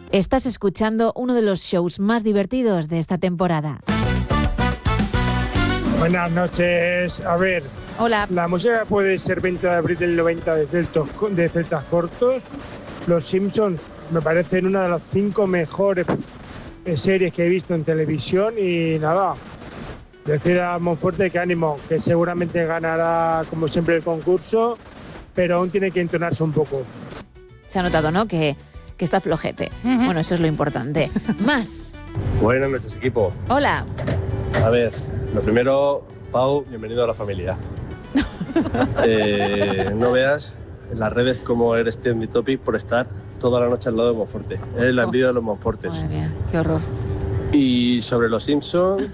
Estás escuchando uno de los shows más divertidos de esta temporada. Buenas noches. A ver, hola. La música puede ser 20 de abril del 90 de Celtas Cortos. Los Simpsons me parecen una de las 5 mejores series que he visto en televisión y nada, decir a Monforte que ánimo, que seguramente ganará como siempre el concurso, pero aún tiene que entonarse un poco. Se ha notado, ¿no?, que está flojete. Bueno, eso es lo importante. Más. Buenas noches, equipo. Hola. A ver, lo primero, Pau, bienvenido a la familia. No veas en las redes cómo eres trending topic por estar toda la noche al lado de Monforte. Eres la envidia de los Monfortes. Madre mía, qué horror. Y sobre los Simpsons,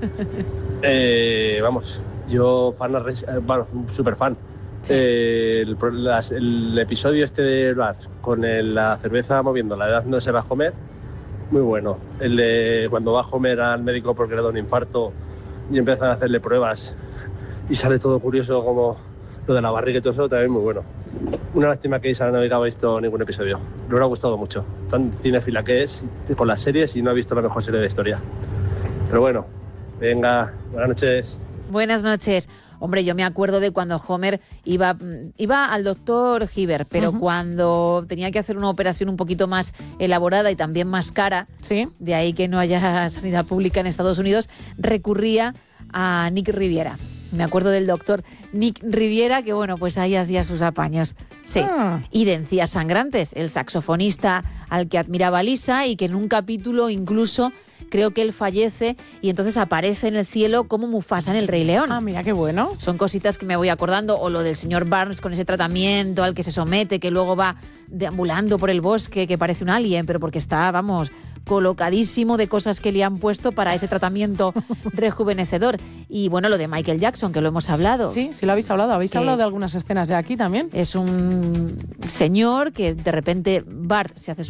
vamos, yo súper fan. Sí. El episodio este de Bart con la cerveza moviéndola, dándose a comer, muy bueno. El de cuando va a comer al médico porque le da un infarto y empiezan a hacerle pruebas y sale todo curioso como lo de la barriga y todo eso, también muy bueno. Una lástima que Isa no haya visto ningún episodio. Le hubiera gustado mucho. Tan cinéfila que es con las series y no ha visto la mejor serie de historia. Pero bueno, venga, buenas noches. Buenas noches. Hombre, yo me acuerdo de cuando Homer iba al doctor Hibbert, pero cuando tenía que hacer una operación un poquito más elaborada y también más cara, ¿sí?, de ahí que no haya sanidad pública en Estados Unidos, recurría a Nick Riviera. Me acuerdo del doctor Nick Riviera, que bueno, pues ahí hacía sus apaños. Sí. Y de Encías Sangrantes, el saxofonista al que admiraba Lisa y que en un capítulo incluso creo que él fallece y entonces aparece en el cielo como Mufasa en El Rey León. Ah, mira, qué bueno. Son cositas que me voy acordando, o lo del señor Barnes con ese tratamiento al que se somete, que luego va deambulando por el bosque, que parece un alien, pero porque está, vamos, colocadísimo de cosas que le han puesto para ese tratamiento rejuvenecedor. Y bueno, lo de Michael Jackson, que lo hemos hablado. Sí, sí lo habéis hablado. ¿Habéis hablado de algunas escenas de aquí también? Es un señor que de repente Bart se hace